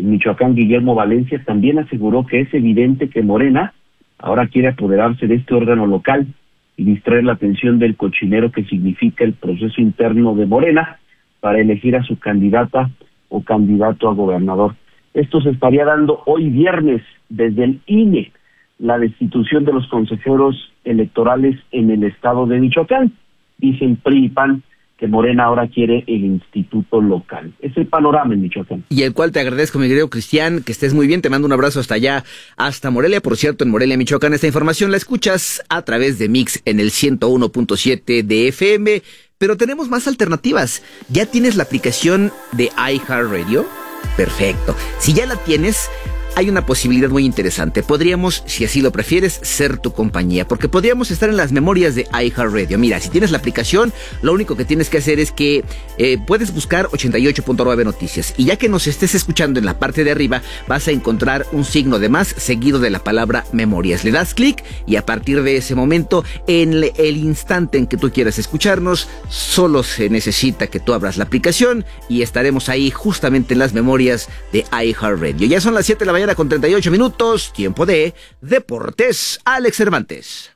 En Michoacán, Guillermo Valencia también aseguró que es evidente que Morena ahora quiere apoderarse de este órgano local y distraer la atención del cochinero que significa el proceso interno de Morena para elegir a su candidata o candidato a gobernador. Esto se estaría dando hoy viernes desde el INE, la destitución de los consejeros electorales en el estado de Michoacán. Dicen PRI y PAN que Morena ahora quiere el instituto local. Es el panorama en Michoacán. Y el cual te agradezco, mi querido Cristian, que estés muy bien. Te mando un abrazo hasta allá, hasta Morelia. Por cierto, en Morelia, Michoacán, esta información la escuchas a través de Mix en el 101.7 de FM. Pero tenemos más alternativas. ¿Ya tienes la aplicación de iHeartRadio? Perfecto. Si ya la tienes, hay una posibilidad muy interesante. Podríamos, si así lo prefieres, ser tu compañía, porque podríamos estar en las memorias de iHeartRadio. Mira, si tienes la aplicación, lo único que tienes que hacer es que puedes buscar 88.9 Noticias, y ya que nos estés escuchando, en la parte de arriba vas a encontrar un signo de más seguido de la palabra memorias. Le das clic y a partir de ese momento, en el instante en que tú quieras escucharnos, solo se necesita que tú abras la aplicación y estaremos ahí justamente en las memorias de iHeartRadio. Ya son las 7 de la mañana con 38 minutos, tiempo de Deportes. Alex Cervantes.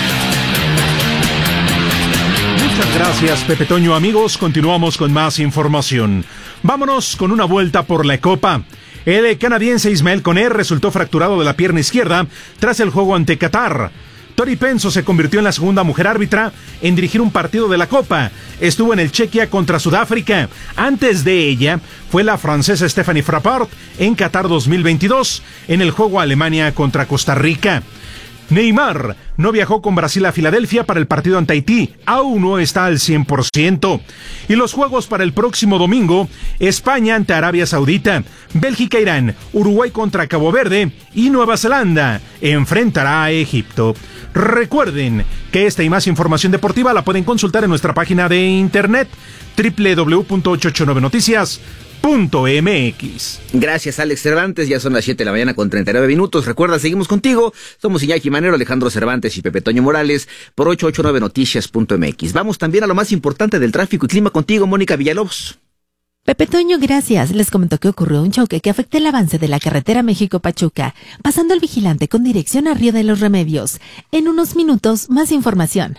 Muchas gracias, Pepe Toño. Amigos, continuamos con más información. Vámonos con una vuelta por la Copa. El canadiense Ismael Koné resultó fracturado de la pierna izquierda tras el juego ante Qatar. Tori Penso se convirtió en la segunda mujer árbitra en dirigir un partido de la Copa. Estuvo en el Chequia contra Sudáfrica. Antes de ella fue la francesa Stephanie Frappart en Qatar 2022 en el juego Alemania contra Costa Rica. Neymar no viajó con Brasil a Filadelfia para el partido ante Haití, aún no está al 100%. Y los juegos para el próximo domingo: España ante Arabia Saudita, Bélgica Irán, Uruguay contra Cabo Verde y Nueva Zelanda enfrentará a Egipto. Recuerden que esta y más información deportiva la pueden consultar en nuestra página de internet www.889noticias.mx. Gracias, Alex Cervantes. Ya son las 7 de la mañana con 39 minutos. Recuerda, seguimos contigo. Somos Iñaki Manero, Alejandro Cervantes y Pepe Toño Morales por 889noticias.mx. Vamos también a lo más importante del tráfico y clima contigo, Mónica Villalobos. Pepe Toño, gracias. Les comentó que ocurrió un choque que afectó el avance de la carretera México-Pachuca, pasando el vigilante con dirección a Río de los Remedios. En unos minutos, más información.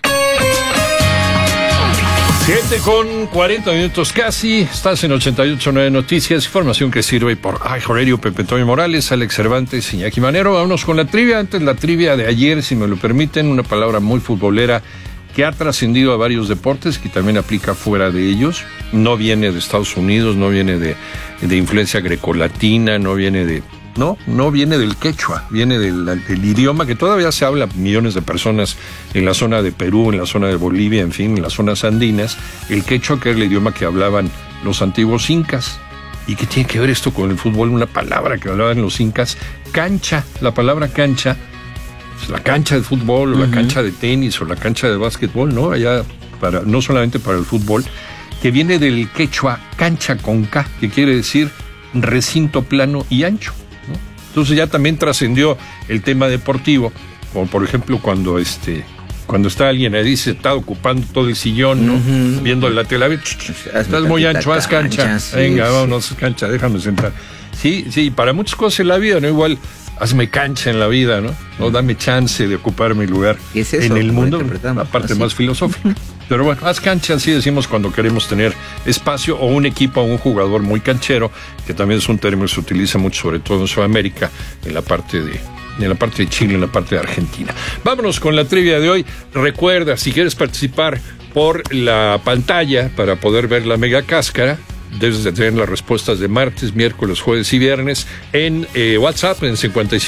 7:40 casi, estás en 88.9 Noticias, información que sirve por iHeartRadio. Pepe Toño Morales, Alex Cervantes, Iñaki Manero. Vámonos con la trivia. Antes, la trivia de ayer, si me lo permiten, una palabra muy futbolera que ha trascendido a varios deportes, que también aplica fuera de ellos. No viene de Estados Unidos, no viene de influencia grecolatina, no viene del quechua, viene del idioma que todavía se habla millones de personas en la zona de Perú, en la zona de Bolivia, en fin, en las zonas andinas. El quechua, que era el idioma que hablaban los antiguos incas. ¿Y qué tiene que ver esto con el fútbol? Una palabra que hablaban los incas: cancha. La palabra cancha, pues la cancha de fútbol, o la cancha de tenis, o la cancha de básquetbol, ¿no? Allá, no solamente para el fútbol, que viene del quechua cancha con K, que quiere decir recinto plano y ancho. Entonces ya también trascendió el tema deportivo, como por ejemplo cuando está alguien ahí, se está ocupando todo el sillón, ¿no? Viendo la tele, estás muy ancho, haz cancha, venga, vámonos, cancha, déjame sentar. Sí, para muchas cosas en la vida, ¿no? Igual, hazme cancha en la vida, ¿no? No, dame chance de ocupar mi lugar en el mundo, la parte más filosófica. Pero bueno, haz cancha, así decimos cuando queremos tener espacio, o un equipo, o un jugador muy canchero, que también es un término que se utiliza mucho, sobre todo en Sudamérica, en la parte de Chile, en la parte de Argentina. Vámonos con la trivia de hoy. Recuerda, si quieres participar por la pantalla para poder ver la mega cáscara, debes de tener las respuestas de martes, miércoles, jueves y viernes en WhatsApp en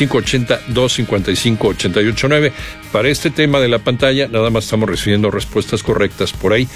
5580-255-889. Para este tema de la pantalla, nada más estamos recibiendo respuestas correctas por ahí,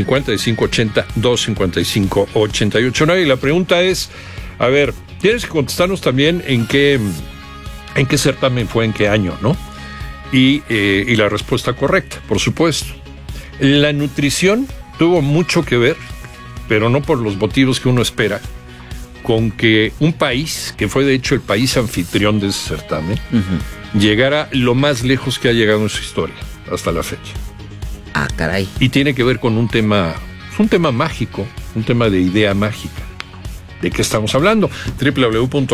5580-255-889. Y la pregunta es, a ver, tienes que contestarnos también en qué certamen fue, en qué año, ¿no? Y la respuesta correcta, por supuesto. La nutrición tuvo mucho que ver, pero no por los motivos que uno espera, con que un país, que fue de hecho el país anfitrión de ese certamen, llegara lo más lejos que ha llegado en su historia, hasta la fecha. Ah, caray. Y tiene que ver con un tema mágico, un tema de idea mágica. ¿De qué estamos hablando? www